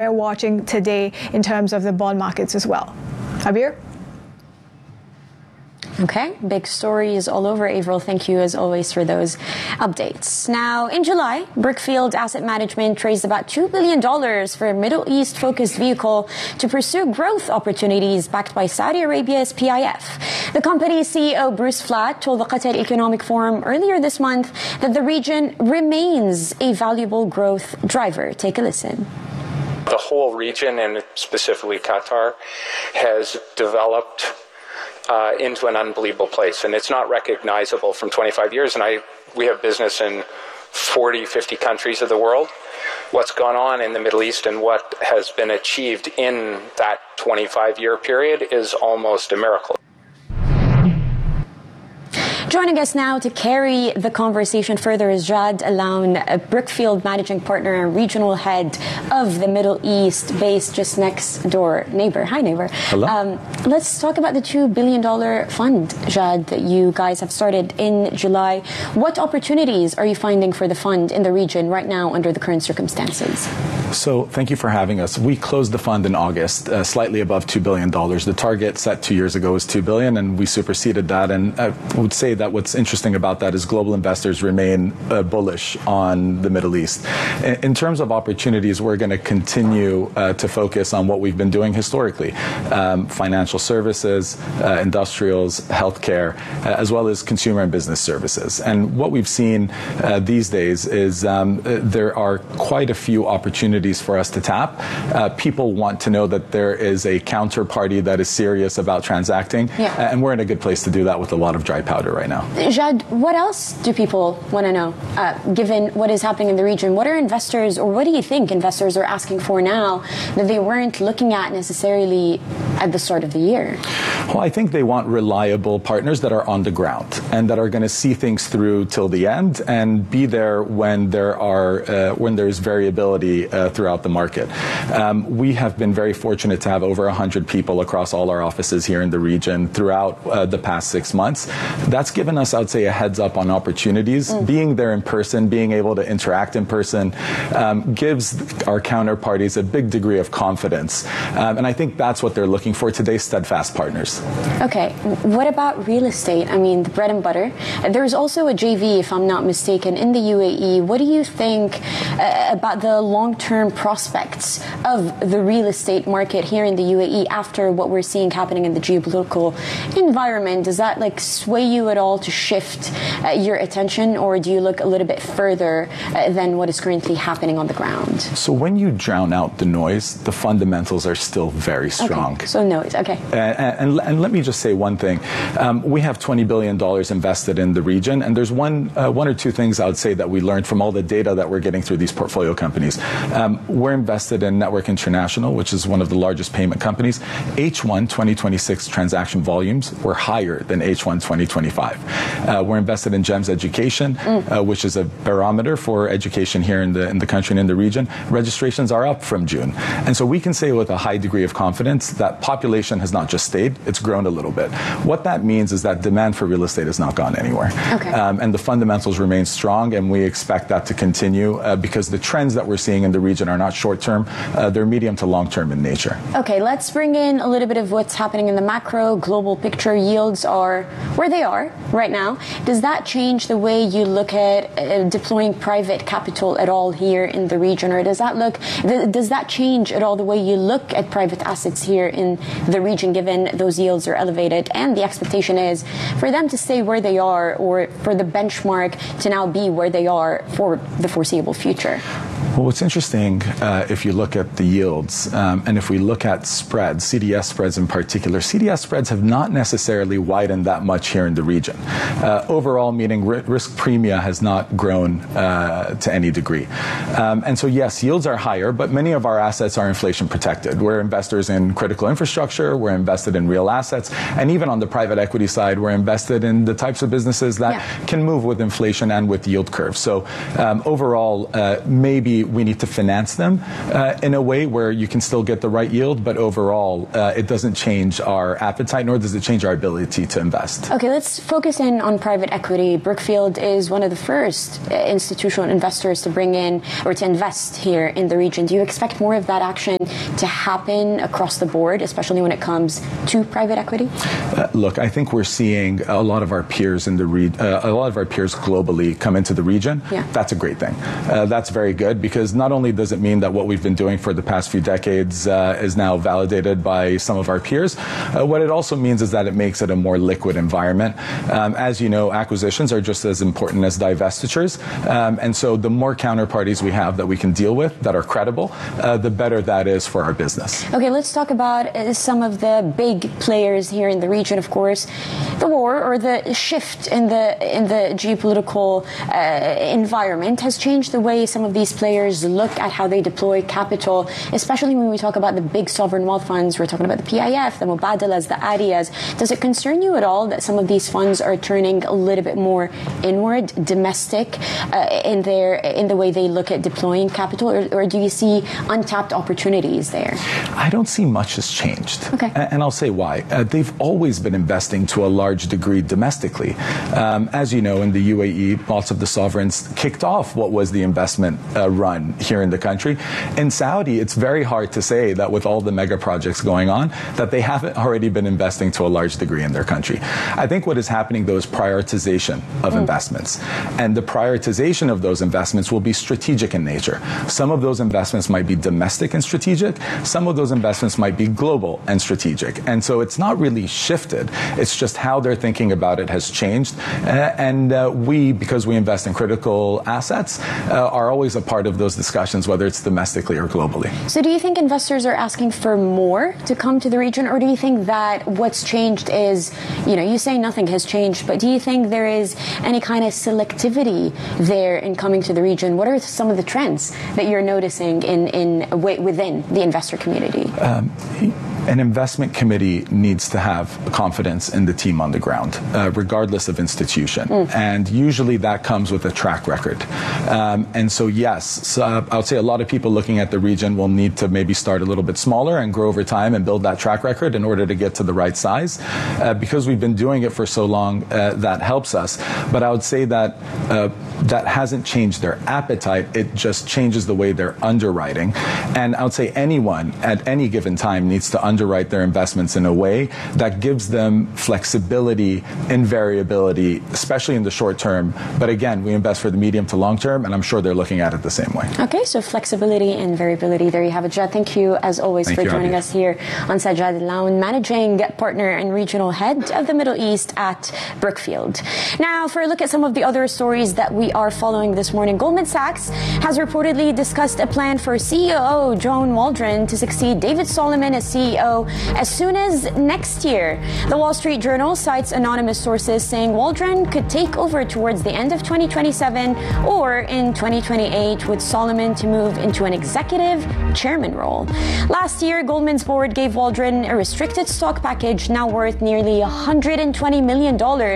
we're watching today in terms of the bond markets as well. Abir? Okay, big stories all over, Avril. Thank you, as always, for those updates. Now, in July, Brookfield Asset Management raised about $2 billion for a Middle East-focused vehicle to pursue growth opportunities backed by Saudi Arabia's PIF. The company's CEO, Bruce Flatt, told the Qatar Economic Forum earlier this month that the region remains a valuable growth driver. Take a listen. The whole region, and specifically Qatar, has developed into an unbelievable place, and it's not recognizable from 25 years. And we have business in 40, 50 countries of the world. What's gone on in the Middle East and what has been achieved in that 25-year period is almost a miracle. Joining us now to carry the conversation further is Jad Alaoun, a Brookfield managing partner and regional head of the Middle East, based just next door. Neighbor. Hi, neighbor. Hello. Let's talk about the $2 billion fund, Jad, that you guys have started in July. What opportunities are you finding for the fund in the region right now under the current circumstances? So thank you for having us. We closed the fund in August, slightly above $2 billion. The target set 2 years ago was $2 billion, and we superseded that. And I would say that what's interesting about that is global investors remain bullish on the Middle East. In terms of opportunities, we're going to continue to focus on what we've been doing historically: financial services, industrials, healthcare, as well as consumer and business services. And what we've seen these days is there are quite a few opportunities for us to tap. People want to know that there is a counterparty that is serious about transacting, and we're in a good place to do that with a lot of dry powder right now. Jad, what else do people want to know, given what is happening in the region? What are investors, or what do you think investors are asking for now that they weren't looking at necessarily at the start of the year? Well, I think they want reliable partners that are on the ground and that are going to see things through till the end and be there when there's variability throughout the market. We have been very fortunate to have over 100 people across all our offices here in the region throughout the past 6 months. That's given us, I would say, a heads up on opportunities. Being there in person, being able to interact in person, gives our counterparties a big degree of confidence. And I think that's what they're looking for today, steadfast partners. Okay, what about real estate? I mean, the bread and butter. There's also a JV, if I'm not mistaken, in the UAE. What do you think about the long-term prospects of the real estate market here in the UAE after what we're seeing happening in the geopolitical environment? Does that sway you at all to shift your attention, or do you look a little bit further than what is currently happening on the ground? So when you drown out the noise, the fundamentals are still very strong. Okay. So noise, okay. And let me just say one thing. We have $20 billion invested in the region, and there's one or two things I would say that we learned from all the data that we're getting through these portfolio companies. We're invested in Network International, which is one of the largest payment companies. H1 2026 transaction volumes were higher than H1 2025. We're invested in GEMS Education, which is a barometer for education here in the country and in the region. Registrations are up from June. And so we can say with a high degree of confidence that population has not just stayed, it's grown a little bit. What that means is that demand for real estate has not gone anywhere. Okay. And the fundamentals remain strong, and we expect that to continue because the trends that we're seeing in the region are not short-term, they're medium to long-term in nature. Okay, let's bring in a little bit of what's happening in the macro global picture. Yields are where they are right now. Does that change the way you look at deploying private capital at all here in the region, or does that change at all the way you look at private assets here in the region, given those yields are elevated and the expectation is for them to stay where they are, or for the benchmark to now be where they are for the foreseeable future? Well, what's interesting, if you look at the yields, and if we look at spreads, CDS spreads in particular, CDS spreads have not necessarily widened that much here in the region. Overall, meaning risk premia has not grown to any degree. And so, yes, yields are higher, but many of our assets are inflation protected. We're investors in critical infrastructure, we're invested in real assets, and even on the private equity side, we're invested in the types of businesses that can move with inflation and with yield curves. So overall, maybe we need to finance them in a way where you can still get the right yield, but overall, it doesn't change our appetite, nor does it change our ability to invest. Okay, let's focus in on private equity. Brookfield is one of the first institutional investors to bring in or to invest here in the region. Do you expect more of that action to happen across the board, especially when it comes to private equity? Look, I think we're seeing a lot of our peers in the a lot of our peers globally come into the region. Yeah. That's a great thing. That's very good, because not only does it mean that what we've been doing for the past few decades is now validated by some of our peers, what it also means is that it makes it a more liquid environment. As you know, acquisitions are just as important as divestitures, and so the more counterparties we have that we can deal with that are credible, the better that is for our business. Okay, let's talk about some of the big players here in the region. Of course, the war or the shift in the geopolitical environment has changed the way some of these players look at how they deploy capital, especially when we talk about the big sovereign wealth funds. We're talking about the PIF, the Mubadalas, the ADIAs. Does it concern you at all that some of these funds are turning a little bit more inward, domestic, in the way they look at deploying capital, or do you see untapped opportunities there? I don't see much has changed. Okay. And I'll say why. They've always been investing to a large degree domestically. As you know, in the UAE, lots of the sovereigns kicked off what was the investment run here in the country. In Saudi, it's very hard to say that with all the mega projects going on, that they haven't already been investing to a large degree in their country. I think what is happening, though, is prioritization of investments. And the prioritization of those investments will be strategic in nature. Some of those investments might be domestic and strategic. Some of those investments might be global and strategic. And so it's not really shifted. It's just how they're thinking about it has changed. And we, because we invest in critical assets, are always a part of those discussions, whether it's domestically or globally. So do you think investors are asking for more to come to the region, or do you think that what's changed is, you say nothing has changed, but do you think there is any kind of selectivity there in coming to the region? What are some of the trends that you're noticing within the investor community? An investment committee needs to have confidence in the team on the ground, regardless of institution. And usually that comes with a track record. And so, yes, I would say a lot of people looking at the region will need to maybe start a little bit smaller and grow over time and build that track record in order to get to the right size. Because we've been doing it for so long, that helps us. But I would say that that hasn't changed their appetite. It just changes the way they're underwriting. And I would say anyone at any given time needs to underwrite their investments in a way that gives them flexibility and variability, especially in the short term. But again, we invest for the medium to long term, and I'm sure they're looking at it the same way. Okay, so flexibility and variability. There you have it, Jad. Thank you, as always, for joining us here on Sajjad Al-Aoun, Managing Partner and Regional Head of the Middle East at Brookfield. Now, for a look at some of the other stories that we are following this morning, Goldman Sachs has reportedly discussed a plan for CEO John Waldron to succeed David Solomon as CEO as soon as next year. The Wall Street Journal cites anonymous sources saying Waldron could take over towards the end of 2027 or in 2028, with Solomon to move into an executive chairman role. Last year, Goldman's board gave Waldron a restricted stock package now worth nearly $120 million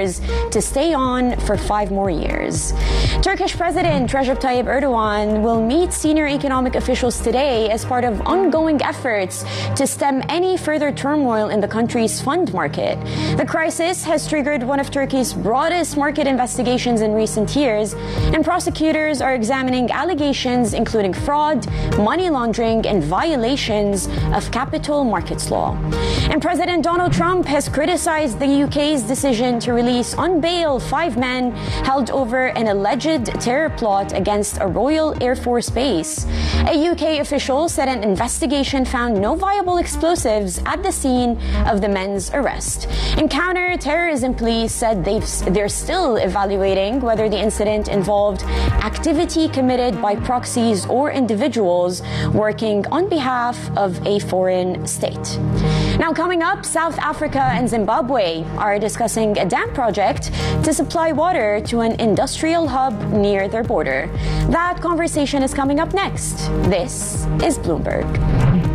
to stay on for 5 more years. Turkish President Recep Tayyip Erdogan will meet senior economic officials today as part of ongoing efforts to stem any further turmoil in the country's fund market. The crisis has triggered one of Turkey's broadest market investigations in recent years, and prosecutors are examining allegations including fraud, money laundering, and violations of capital markets law. And President Donald Trump has criticized the UK's decision to release on bail 5 men held over an alleged terror plot against a Royal Air Force base. A UK official said an investigation found no viable explosives at the scene of the men's arrest. And counter-terrorism police said they're still evaluating whether the incident involved activity committed by proxies or individuals working on behalf of a foreign state. Now, coming up, South Africa and Zimbabwe are discussing a dam project to supply water to an industrial hub near their border. That conversation is coming up next. This is Bloomberg.